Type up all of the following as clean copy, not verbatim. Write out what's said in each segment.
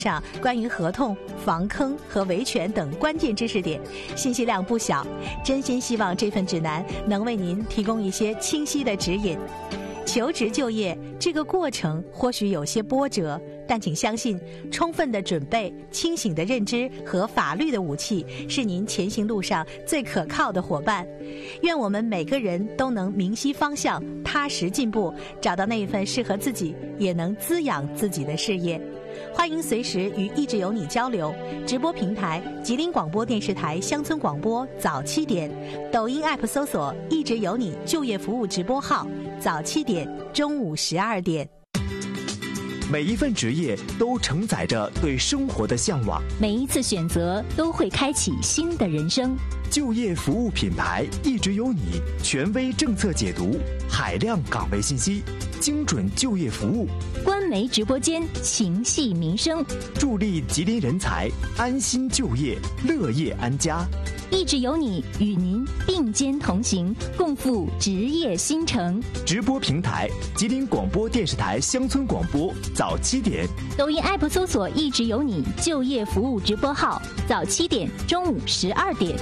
上关于合同、防坑和维权等关键知识点，信息量不小。真心希望这份指南能为您提供一些清晰的指引。求职就业这个过程或许有些波折，但请相信，充分的准备、清醒的认知和法律的武器是您前行路上最可靠的伙伴。愿我们每个人都能明晰方向，踏实进步，找到那一份适合自己也能滋养自己的事业。欢迎随时与一直有你交流。直播平台：吉林广播电视台乡村广播早7点，抖音 app 搜索“一直有你”就业服务直播号，早7点，中午12点。 每一份职业都承载着对生活的向往， 每一次选择都会开启新的人生。 就业服务品牌一直有你，权威政策解读，海量岗位信息，精准就业服务。 官媒直播间情系民生， 助力吉林人才安心就业，乐业安家。 一直有你，与您并肩同行，共赴职业新城。 直播平台：吉林广播电视台乡村广播，早7点。 抖音 app 搜索“一直有你”就业服务直播号，早7点，中午12点。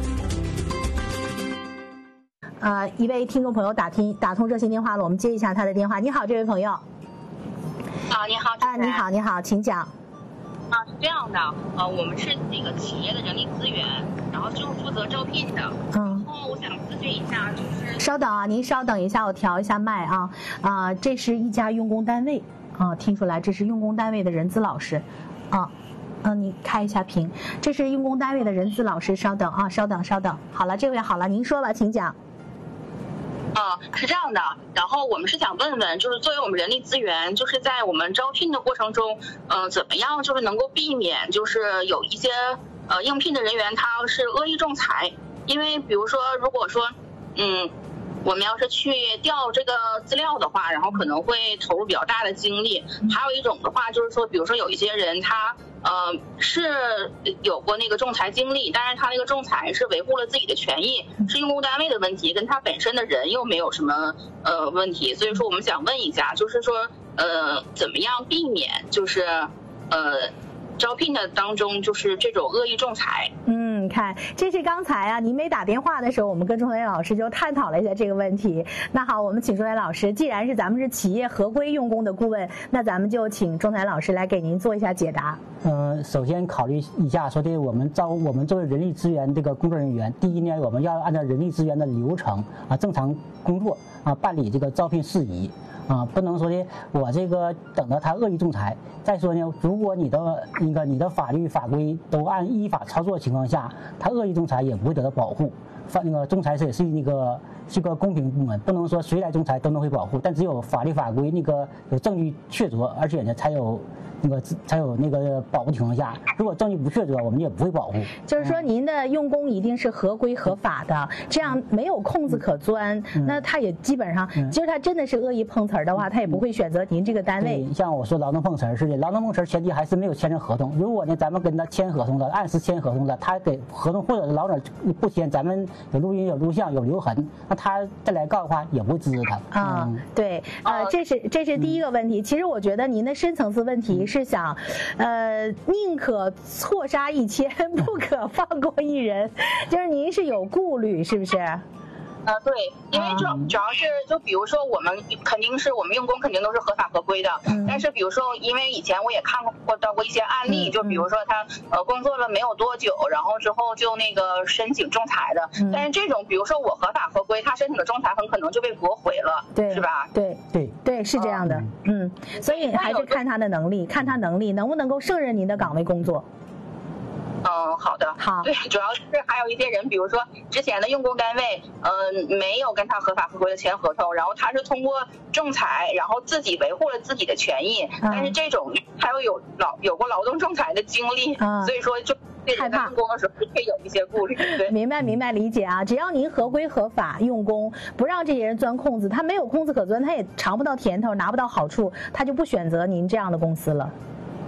一位听众朋友打通热线电话了，我们接一下他的电话。你好，这位朋友。 你好。 你好，请讲。 是这样的，我们是这个企业的人力资源，然后就负责招聘的。然后我想咨询一下，就是稍等啊，您稍等一下，我调一下麦啊。这是一家用工单位啊，听出来这是用工单位的人资老师啊。你开一下屏，这是用工单位的人资老师，稍等啊，稍等。好了，这位好了，您说吧，请讲。 是这样的，然后我们是想问问，就是作为我们人力资源，就是在我们招聘的过程中，怎么样就是能够避免，就是有一些应聘的人员他是恶意仲裁。因为比如说，如果说我们要是去调这个资料的话，然后可能会投入比较大的精力。还有一种的话就是说，比如说有一些人他是有过那个仲裁经历，但是他那个仲裁是维护了自己的权益，是用工单位的问题，跟他本身的人又没有什么问题。所以说我们想问一下，就是说怎么样避免就是招聘的当中就是这种恶意仲裁。 看，这是刚才您没打电话的时候，我们跟钟磊老师就探讨了一下这个问题。那好，我们请钟磊老师，既然是咱们是企业合规用工的顾问，那咱们就请钟磊老师来给您做一下解答。 首先考虑一下，说的我们作为人力资源这个工作人员，第一呢，我们要按照人力资源的流程正常工作办理这个招聘事宜。不能说的我这个等到他恶意仲裁。再说呢，如果你的法律法规都按依法操作的情况下，他恶意仲裁也不会得到保护。仲裁也是是个公平部门，不能说谁来仲裁都能会保护，但只有法律法规有证据确凿，而且呢才有保护情况下，如果证据不确凿，我们也不会保护。 就是说，您的用工一定是合规合法的，这样没有空子可钻。那他也基本上，其实他真的是恶意碰瓷儿的话，他也不会选择您这个单位。 像我说劳动碰瓷儿似的，劳动碰瓷儿前提还是没有签成合同。如果呢咱们跟他签合同了，按时签合同了，他给合同或者劳者不签，咱们有录音有录像有留痕，那他再来告的话也不会支持他。 对，这是第一个问题。其实我觉得您的深层次问题是想，宁可错杀1000，不可放过1人，就是您是有顾虑，是不是？ 对，因为主要是就比如说我们用工肯定都是合法合规的，但是比如说因为以前我也看到过一些案例，就比如说他工作了没有多久，然后之后就那个申请仲裁的，但是这种比如说我合法合规，他申请的仲裁很可能就被驳回了， 对， 是吧？ 对，是这样的，所以还是看他的能力，看他能力能不能够胜任您的岗位工作。 好的，好。对，主要是还有一些人，比如说之前的用工单位，没有跟他合法合规的签合同，然后他是通过仲裁，然后自己维护了自己的权益，但是这种还有过劳动仲裁的经历，所以说就害怕用工的时候会有一些顾虑。对， 明白理解啊。只要您合规合法用工，不让这些人钻空子，他没有空子可钻，他也尝不到甜头，拿不到好处，他就不选择您这样的公司了。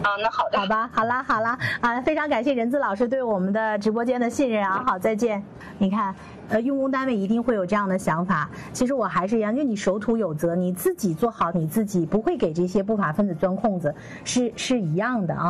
那好的， 好吧，好啦啊，非常感谢任子老师对我们的直播间的信任啊，好，再见。你看。用工单位一定会有这样的想法。其实我还是一样，就你守土有责，你自己做好你自己，不会给这些不法分子钻空子，是一样的啊。